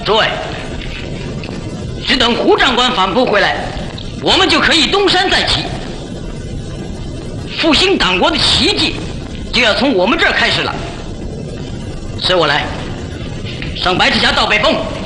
诸位，只等胡长官反扑回来，我们就可以东山再起。复兴党国的奇迹就要从我们这儿开始了。随我来，上白赤霞到北峰。